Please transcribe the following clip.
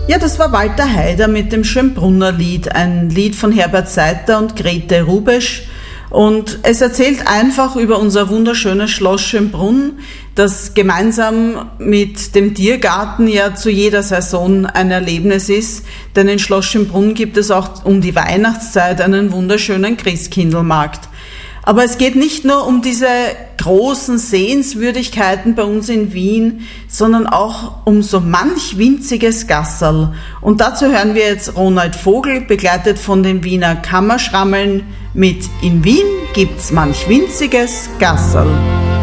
Ja, das war Walter Haider mit dem Schönbrunner Lied, ein Lied von Herbert Seiter und Grete Rubesch. Und es erzählt einfach über unser wunderschönes Schloss Schönbrunn, das gemeinsam mit dem Tiergarten ja zu jeder Saison ein Erlebnis ist. Denn in Schloss Schönbrunn gibt es auch um die Weihnachtszeit einen wunderschönen Christkindlmarkt. Aber es geht nicht nur um diese großen Sehenswürdigkeiten bei uns in Wien, sondern auch um so manch winziges Gasserl. Und dazu hören wir jetzt Ronald Vogel, begleitet von den Wiener Kammerschrammeln mit In Wien gibt's manch winziges Gasserl.